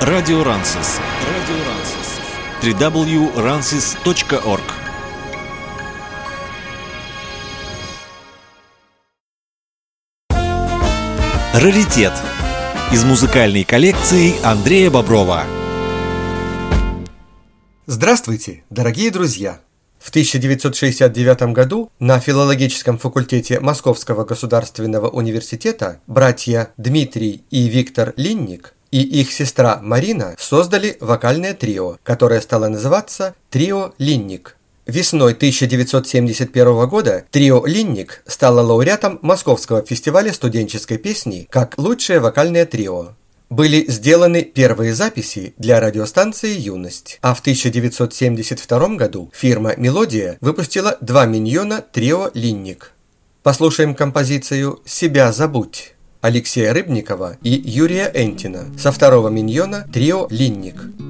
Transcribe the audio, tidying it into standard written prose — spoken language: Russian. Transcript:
Радио Рансис. www.ransis.org. Раритет из музыкальной коллекции Андрея Боброва. Здравствуйте, дорогие друзья! В 1969 году на филологическом факультете Московского государственного университета братья Дмитрий и Виктор Линник и их сестра Марина создали вокальное трио, которое стало называться «Трио Линник». Весной 1971 года трио «Линник» стало лауреатом Московского фестиваля студенческой песни как лучшее вокальное трио. Были сделаны первые записи для радиостанции «Юность», а в 1972 году фирма «Мелодия» выпустила 2 миньона трио «Линник». Послушаем композицию «Себя забудь» Алексея Рыбникова и Юрия Энтина со второго миньона трио «Линник».